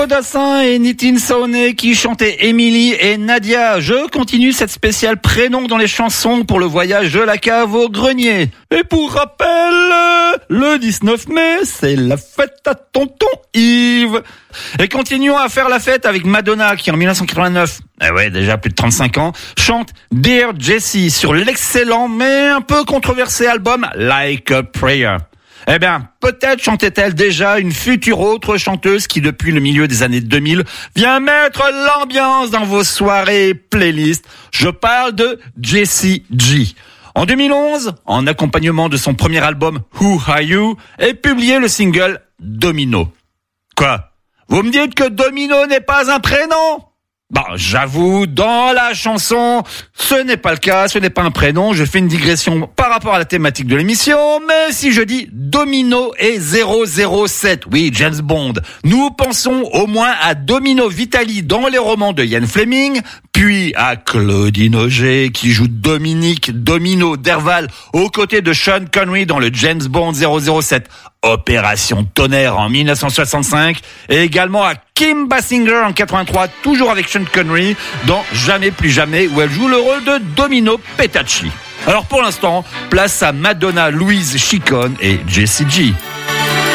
Dassin et Nitin Sawhney qui chantaient Emily et Nadia. Je continue cette spéciale prénom dans les chansons pour le voyage de la cave au grenier. Et pour rappel, le 19 mai, c'est la fête à tonton Yves. Et continuons à faire la fête avec Madonna qui en 1989, déjà plus de 35 ans, chante Dear Jessie sur l'excellent mais un peu controversé album Like a Prayer. Eh bien, peut-être chantait-elle déjà une future autre chanteuse qui, depuis le milieu des années 2000, vient mettre l'ambiance dans vos soirées playlists. Je parle de Jessie J. En 2011, en accompagnement de son premier album Who Are You, est publié le single Domino. Quoi ? Vous me dites que Domino n'est pas un prénom ? Bon, j'avoue, dans la chanson, ce n'est pas le cas, ce n'est pas un prénom. Je fais une digression par rapport à la thématique de l'émission, mais si je dis Domino et 007, oui, James Bond, nous pensons au moins à Domino Vitali dans les romans de Ian Fleming, puis à Claudine Auger qui joue Dominique Domino Derval aux côtés de Sean Connery dans le James Bond 007 Opération Tonnerre en 1965, et également à Kim Basinger en 83, toujours avec Sean Connery dans Jamais plus jamais, où elle joue le rôle de Domino Petacci. Alors pour l'instant, place à Madonna, Louise Chicone et Jessie J.